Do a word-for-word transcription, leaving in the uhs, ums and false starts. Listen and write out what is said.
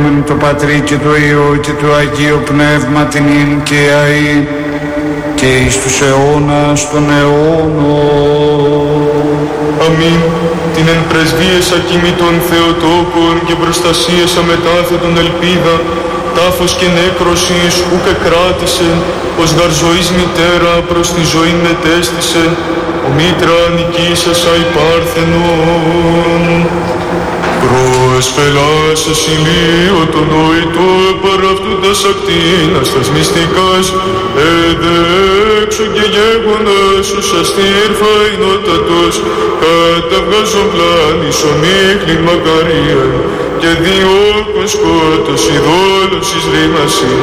Το Πατρί και το Υιό και το Αγίο Πνεύμα την ίν και αΐ και εις τους αιώνας των αιώνων. Αμήν. Την εν πρεσβείες ακοιμητών Θεοτόκων και προστασίες αμετάθετον ελπίδα, τάφος και νέκρωσης ουκ εκράτησε, ως γαρ ζωής μητέρα προς τη ζωή μετέστησε, ο μήτρα νικήσασα υπάρθενον. Προσπελάσες ηλίο το νοητό παραυτούντας ακτίνας τας μυστικάς, εδέξου και γέγονας σου σας τύρφα εινότατος, καταβγάζον πλάνης ομίχλην μακαρίαν, και διώκον σκότος ειδόλος εις ρήμασι.